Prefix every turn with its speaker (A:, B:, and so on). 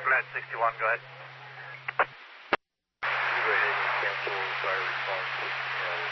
A: Flat 61, go ahead.
B: Go ahead and cancel fire response.